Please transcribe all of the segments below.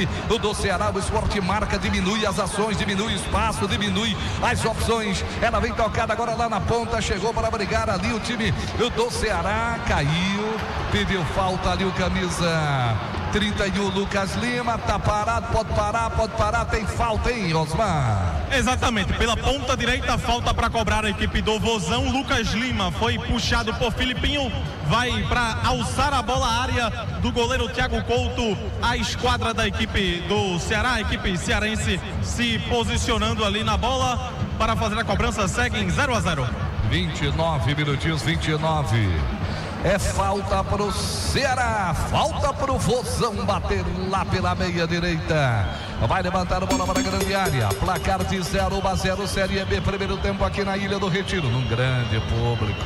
time do Ceará. O Sport marca, diminui as ações, diminui o espaço, diminui as opções. Ela vem tocada agora lá na ponta, chegou para brigar ali o time do Ceará, caiu, pediu falta ali o camisa 31, Lucas Lima, tá parado, pode parar, tem falta, hein, Osmar? Exatamente, pela ponta direita, falta para cobrar a equipe do Vozão. Lucas Lima foi puxado por Filipinho, vai para alçar a bola à área do goleiro Thiago Couto. A esquadra da equipe do Ceará, a equipe cearense se posicionando ali na bola para fazer a cobrança, segue em 0-0. 29 minutinhos, 29. É falta para o Ceará, falta para o Vozão bater lá pela meia direita. Vai levantar a bola para a grande área. Placar de 0-0, Série B, primeiro tempo aqui na Ilha do Retiro, num grande público.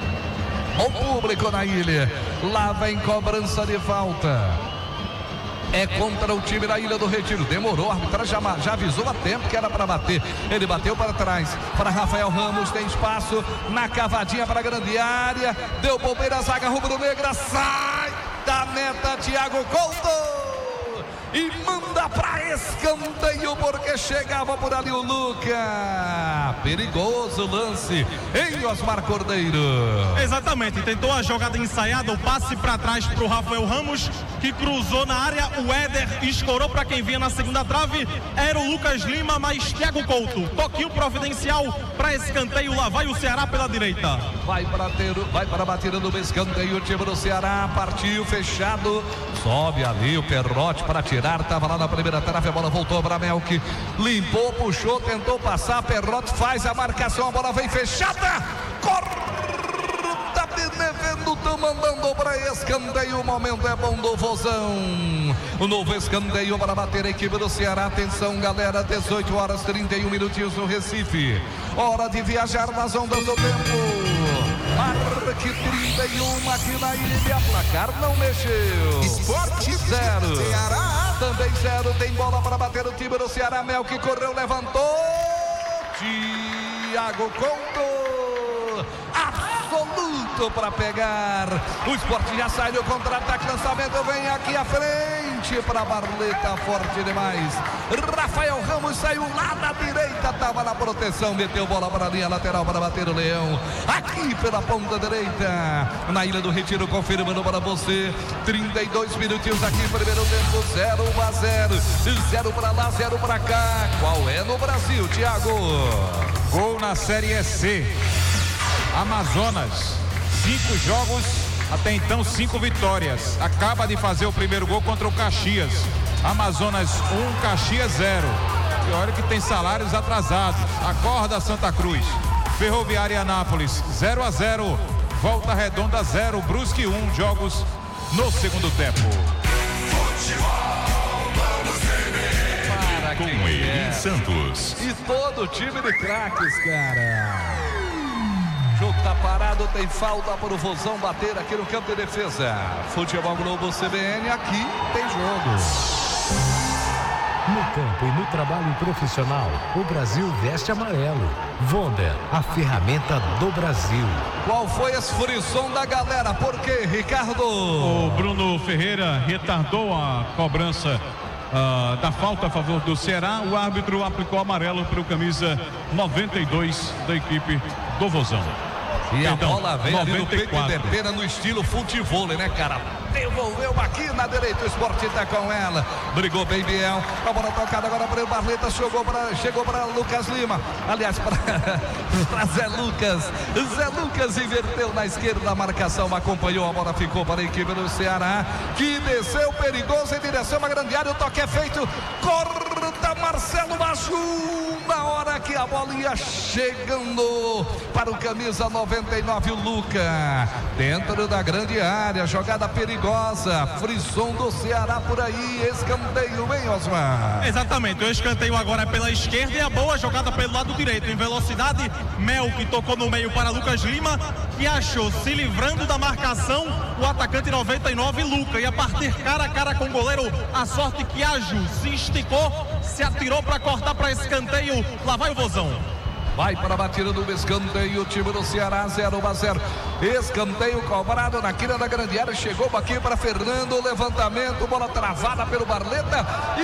O público na ilha. Lá vem cobrança de falta. É contra o time da Ilha do Retiro. Demorou, a arbitragem já avisou a tempo que era para bater. Ele bateu para trás, para Rafael Ramos, tem espaço na cavadinha para a grande área. Deu bobeira, a zaga rubro-negra, sai da meta Thiago Couto e manda para escanteio, porque chegava por ali o Luca. Perigoso lance em Osmar Cordeiro. Exatamente, tentou a jogada ensaiada, o passe para trás para o Rafael Ramos, que cruzou na área, o Éder escorou para quem vinha na segunda trave, era o Lucas Lima, mas Thiago Couto, toquinho providencial para escanteio, lá vai o Ceará pela direita. Vai para a batida do escanteio, o time do Ceará, partiu, fechado, sobe ali o Perrote para tirar, estava lá na primeira trave, a bola voltou para Melk, limpou, puxou, tentou passar, Perrote faz a marcação, a bola vem fechada, corta Benevendo, tá mandando para escanteio, o momento é bom do Vozão, o novo escanteio para bater a equipe do Ceará. Atenção galera, 18 horas 31 minutinhos no Recife, hora de viajar nas ondas do tempo. Marque 31 aqui na ilha, placar não mexeu. Esporte 0. Ceará. Também 0, tem bola para bater o time do Ceará. Melk correu, levantou. Thiago Couto, absoluto para pegar. O Sport já sai no contra-ataque, lançamento vem aqui à frente para Barleta, forte demais. Rafael Ramos saiu lá da direita, estava na proteção, meteu bola para a linha lateral para bater o Leão. Aqui pela ponta direita, na Ilha do Retiro, confirmando para você. 32 minutinhos aqui, primeiro tempo, 0-0. 0 para lá, 0 para cá. Qual é no Brasil, Thiago? Gol na Série C. Amazonas, 5 jogos, até então 5 vitórias. Acaba de fazer o primeiro gol contra o Caxias. Amazonas 1, Caxias 0. E olha que tem salários atrasados. Acorda Santa Cruz. Ferroviária Anápolis 0-0. Volta Redonda 0, Brusque 1. Jogos no segundo tempo. Para com Eli Santos. E todo o time de craques, cara. O jogo tá parado, tem falta para o Vozão bater aqui no campo de defesa. Futebol Globo CBN, aqui tem jogo. No campo e no trabalho profissional, o Brasil veste amarelo. Wonder, a ferramenta do Brasil. Qual foi esse frisson da galera? Por quê, Ricardo? O Bruno Ferreira retardou a cobrança da falta a favor do Ceará. O árbitro aplicou amarelo para o camisa 92 da equipe do Vozão. E então, a bola vem 94. Ali no peito de pena, no estilo futebol, né, cara? Devolveu aqui na direita, o Sport tá com ela. Brigou bem Biel. A bola tocada agora para o Barleta. Chegou para Lucas Lima. Aliás, para Zé Lucas. Zé Lucas inverteu na esquerda a marcação. Acompanhou, a bola ficou para a equipe do Ceará, que desceu perigoso em direção à grande área. O toque é feito. Corta Marcelo Baixo. Na hora que a bola ia chegando para o camisa 99, o Luca. Dentro da grande área. Jogada perigosa, frisson do Ceará por aí, escanteio, hein, Osmar? Exatamente, o escanteio agora é pela esquerda e a boa jogada pelo lado direito, em velocidade. Melk tocou no meio para Lucas Lima, que achou, se livrando da marcação, o atacante 99, Luca, e a partir cara a cara com o goleiro, a sorte que agiu, se esticou, se atirou para cortar para escanteio, lá vai o Vozão. Vai para a batida do escanteio, o time do Ceará, 0-0. Escanteio cobrado na quina da grande área. Chegou aqui para Fernando, levantamento, bola travada pelo Barleta.